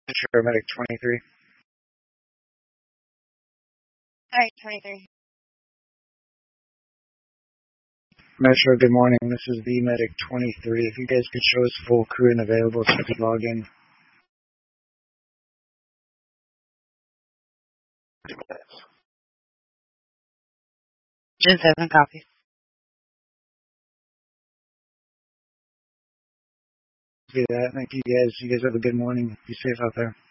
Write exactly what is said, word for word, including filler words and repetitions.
Metro Medic twenty-three. Alright, twenty-three. Metro, good morning. This is the Medic twenty-three. If you guys could show us full crew and available so we can log in. Gen seven, copy. Do that. Thank you guys. You guys have a good morning. Be safe out there.